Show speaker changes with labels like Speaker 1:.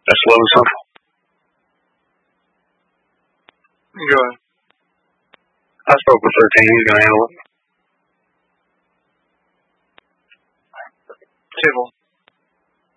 Speaker 1: That's low and simple.
Speaker 2: Go ahead.
Speaker 1: I spoke with 13. He's going to handle it.
Speaker 2: Table.